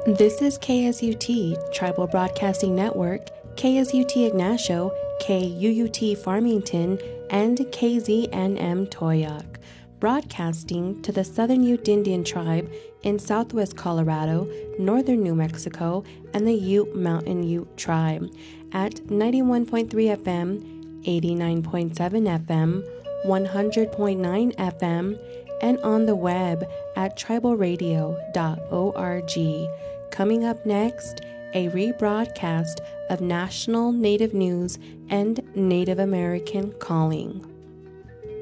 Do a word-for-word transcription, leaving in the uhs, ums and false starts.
This is K S U T, Tribal Broadcasting Network, K S U T Ignacio, K U U T Farmington, and K Z N M Toyoak, broadcasting to the Southern Ute Indian Tribe in southwest Colorado, northern New Mexico, and the Ute Mountain Ute Tribe at ninety-one point three F M, eighty-nine point seven F M, one hundred point nine F M, and on the web at tribal radio dot org. Coming up next, a rebroadcast of National Native News and Native American Calling.